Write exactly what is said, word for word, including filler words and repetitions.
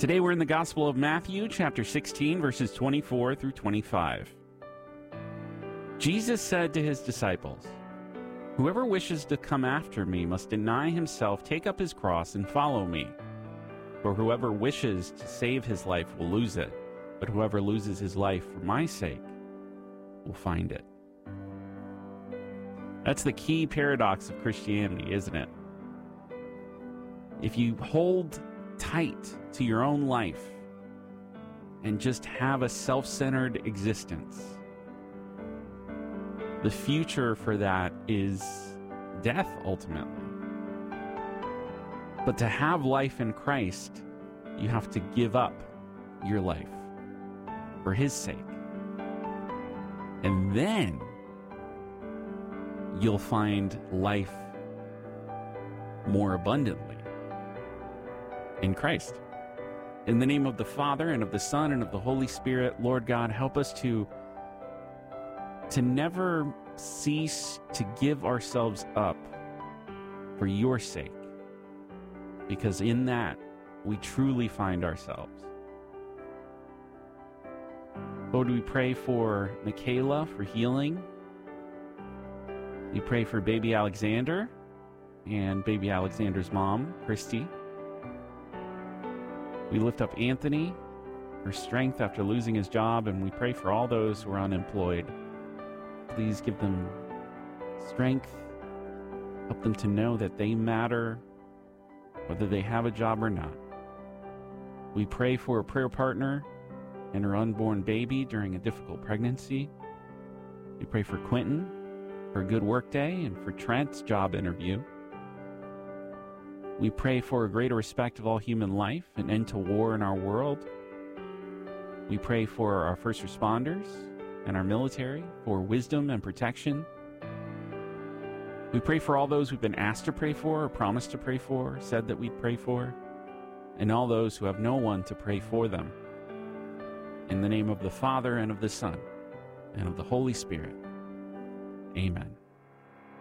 Today we're in the Gospel of Matthew, chapter sixteen, verses twenty-four through twenty-five. Jesus said to his disciples, "Whoever wishes to come after me must deny himself, take up his cross, and follow me. For whoever wishes to save his life will lose it, but whoever loses his life for my sake will find it." That's the key paradox of Christianity, isn't it? If you hold tight to your own life and just have a self-centered existence, the future for that is death, ultimately. But to have life in Christ, you have to give up your life for His sake. And then you'll find life more abundantly in Christ. In the name of the Father, and of the Son, and of the Holy Spirit, Lord God, help us to, to never cease to give ourselves up for your sake, because in that we truly find ourselves. Lord, we pray for Michaela for healing. We pray for baby Alexander and baby Alexander's mom, Christy. We lift up Anthony for strength after losing his job, and we pray for all those who are unemployed. Please give them strength. Help them to know that they matter, whether they have a job or not. We pray for a prayer partner and her unborn baby during a difficult pregnancy. We pray for Quentin for a good work day and for Trent's job interview. We pray for a greater respect of all human life, an end to war in our world. We pray for our first responders and our military, for wisdom and protection. We pray for all those we've been asked to pray for, or promised to pray for, said that we'd pray for, and all those who have no one to pray for them. In the name of the Father, and of the Son, and of the Holy Spirit. Amen.